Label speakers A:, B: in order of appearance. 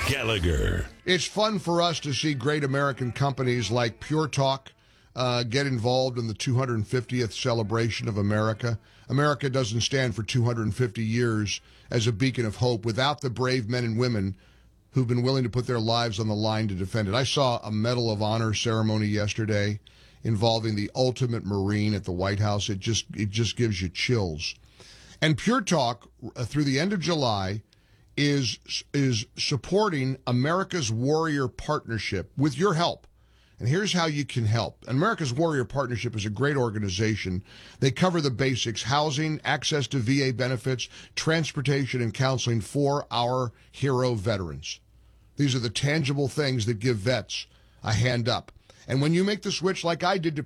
A: Gallagher.
B: It's fun for us to see great American companies like Pure Talk get involved in the 250th celebration of America. America doesn't stand for 250 years as a beacon of hope without the brave men and women who've been willing to put their lives on the line to defend it. I saw a Medal of Honor ceremony yesterday involving the ultimate Marine at the White House. It just gives you chills. And Pure Talk, through the end of July, is supporting America's Warrior Partnership with your help. And here's how you can help. America's Warrior Partnership is a great organization. They cover the basics: housing, access to VA benefits, transportation, and counseling for our hero veterans. These are the tangible things that give vets a hand up. And when you make the switch like I did to